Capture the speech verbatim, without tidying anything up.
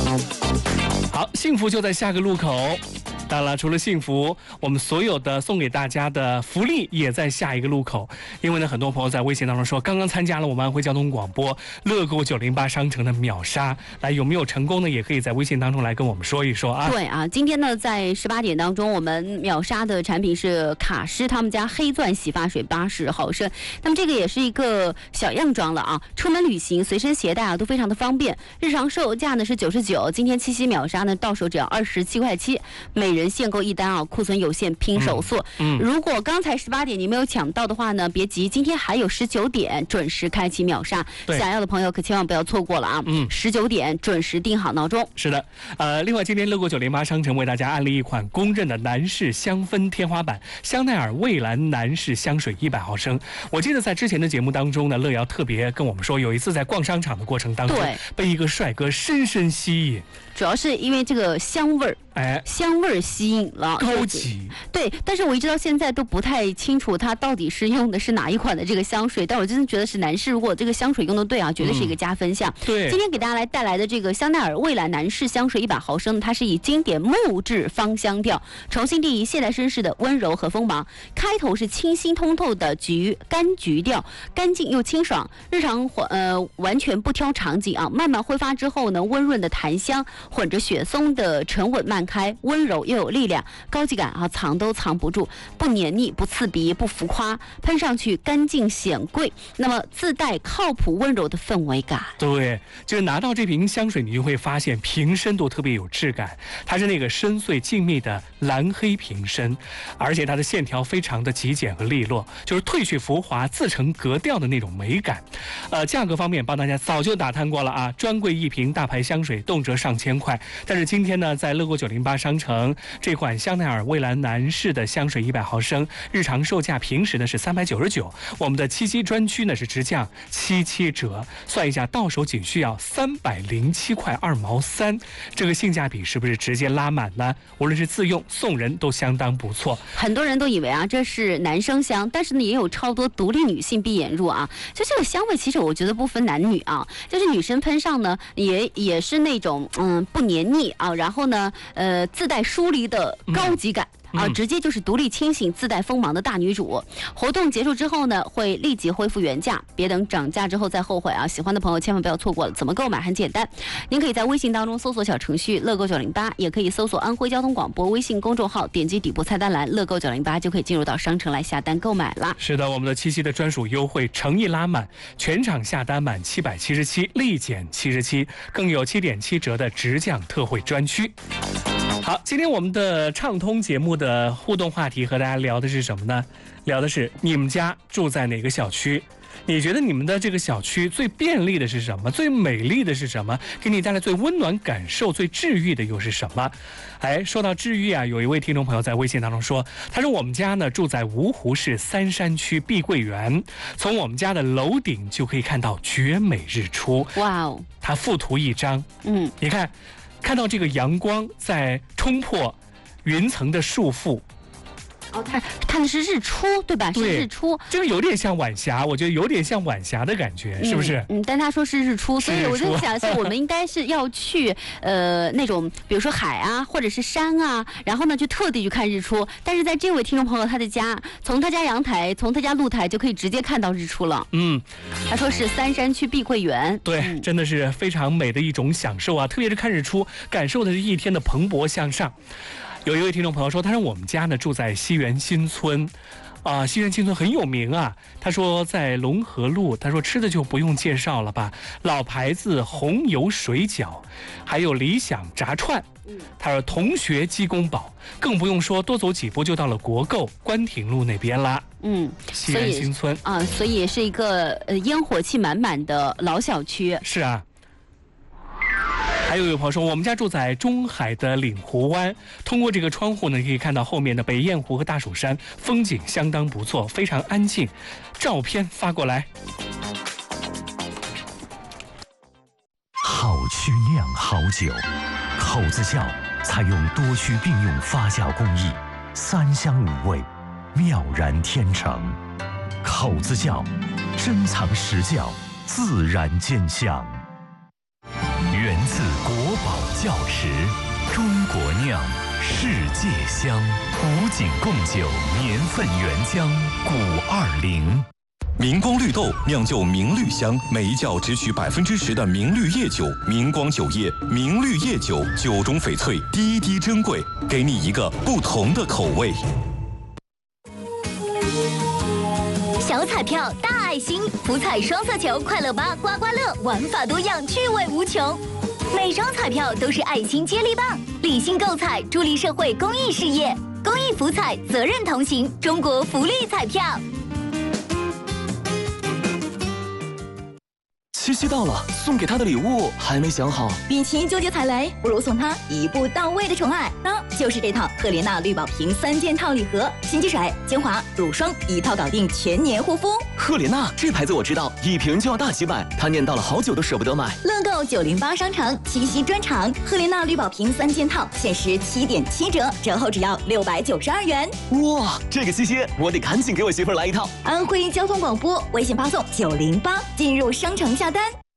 好，幸福就在下个路口。当然了，除了幸福，我们所有的送给大家的福利也在下一个路口。因为呢，很多朋友在微信当中说，刚刚参加了我们安徽交通广播乐购九零八商城的秒杀，来有没有成功呢？也可以在微信当中来跟我们说一说啊。 对啊，今天呢，在十八点当中，我们秒杀的产品是卡诗他们家黑钻洗发水八十毫升。那么这个也是一个小样装了啊，出门旅行随身携带啊都非常的方便。日常售价呢是九十九，今天七夕秒杀呢到手只要二十七块七，每人限购一单啊，库存有限，拼手速。嗯，嗯如果刚才十八点你没有抢到的话呢，别急，今天还有十九点准时开启秒杀，想要的朋友可千万不要错过了啊！嗯，十九点准时定好闹钟。 是的，呃，另外今天乐购九零八商城为大家安利一款公认的男士香氛天花板香奈儿蔚蓝男士香水一百毫升。我记得在之前的节目当中呢，乐瑶特别跟我们说，有一次在逛商场的过程当中，被一个帅哥深深吸引， 主要是因为这个香味儿。哎，香味儿吸引了， 高级。 对，但是我一直到现在都不太清楚它到底是用的是哪一款的这个香水，但我真的觉得是男士如果这个香水用的对啊，绝对是一个加分项。嗯、 对， 今天给大家来带来的这个香奈儿蔚蓝男士香水一百毫升，它是以经典木质芳香调重新定义现代绅士的温柔和锋芒。开头是清新通透的橘柑橘调，干净又清爽，日常呃完全不挑场景啊。慢慢挥发之后呢，温润的檀香混着雪松的沉稳慢开，温柔又有力量，高级感啊，藏都藏不住，不黏腻，不刺鼻，不浮夸，喷上去干净显贵，那么自带靠谱温柔的氛围感。 对，就是拿到这瓶香水，你就会发现瓶身都特别有质感，它是那个深邃静谧的蓝黑瓶身，而且它的线条非常的极简和利落，就是褪去浮华，自成格调的那种美感。呃，价格方面帮大家早就打探过了啊，专柜一瓶大牌香水动辄上千块，但是今天呢，在乐购九零八商城这款香奈儿蔚蓝男士的香水一百毫升，日常售价平时呢是三百九十九，我们的七夕专区呢是直降七七折，算一下到手仅需要三百零七块二毛三，这个性价比是不是直接拉满呢？无论是自用送人都相当不错。 很多人都以为啊这是男生香，但是呢也有超多独立女性闭眼入啊。就这个香味，其实我觉得不分男女啊，就是女生喷上呢也也是那种嗯不黏腻啊，然后呢呃自带疏离的高级感。嗯啊，直接就是独立清醒、自带锋芒的大女主。活动结束之后呢，会立即恢复原价，别等涨价之后再后悔啊！喜欢的朋友千万不要错过了。怎么购买很简单，您可以在微信当中搜索小程序“乐购九零八”，也可以搜索安徽交通广播微信公众号，点击底部菜单栏“乐购九零八”就可以进入到商城来下单购买了。 是的，我们的七夕的专属优惠诚意拉满，全场下单满七百七十七，立减七十七，更有七点七折的直降特惠专区。好，今天我们的畅通节目的互动话题和大家聊的是什么呢？聊的是你们家住在哪个小区？你觉得你们的这个小区最便利的是什么？最美丽的是什么？给你带来最温暖感受、最治愈的又是什么？哎，说到治愈啊，有一位听众朋友在微信当中说，他说我们家呢住在芜湖市三山区碧桂园，从我们家的楼顶就可以看到绝美日出。 哇哦！ 他附图一张，嗯，你看。看到这个阳光在冲破云层的束缚， 哦，看看的是日出，对吧？ 对， 是日出， 这个有点像晚霞，我觉得有点像晚霞的感觉，是不是？ 嗯，但他说是日出，所以我在想，是我们应该是要去呃那种，比如说海啊，或者是山啊，然后呢就特地去看日出。但是在这位听众朋友他的家，从他家阳台，从他家露台就可以直接看到日出了。嗯，他说是三山区碧桂园， 对，嗯、真的是非常美的一种享受啊！特别是看日出，感受的是一天的蓬勃向上。有一位听众朋友说，他说我们家呢住在西园新村，啊、呃，西园新村很有名啊。他说在龙河路，他说吃的就不用介绍了吧，老牌子红油水饺，还有理想炸串。他说同学鸡公煲，更不用说多走几步就到了国购关亭路那边啦。嗯，西园新村啊，所以也是一个呃烟火气满满的老小区。 是啊。还有一位朋友说，我们家住在中海的岭湖湾，通过这个窗户呢，可以看到后面的北雁湖和大蜀山，风景相当不错，非常安静。照片发过来。 好曲酿好酒，口子窖采用多区并用发酵工艺，三香五味，妙然天成。口子窖，珍藏实窖，自然见香。原自国宝窖池，中国酿，世界香。古井贡酒年份原浆，古二零。 明光绿豆酿就明绿香，每一窖只取百分之十的明绿叶酒。明光酒业，明绿叶酒，酒中翡翠，滴滴珍贵，给你一个不同的口味。 小彩票大爱心，福彩双色球快乐吧刮刮乐，玩法多样，趣味无穷。每张彩票都是爱心接力棒，理性购彩，助力社会公益事业。公益福彩，责任同行，中国福利彩票。 七夕到了，送给他的礼物还没想好。 与其纠结踩雷，不如送他一步到位的宠爱，那就是这套赫莲娜绿宝瓶三件套礼盒，洗肌水、精华、乳霜一套搞定，全年护肤。 赫莲娜这牌子我知道，一瓶就要大几百，他念叨了好久都舍不得买。 乐购九零八商城七夕专场，赫莲娜绿宝瓶三件套限时七点七折，折后只要六百九十二元。 哇，这个七夕我得赶紧给我媳妇儿来一套。 安徽交通广播微信发送九零八进入商城下单。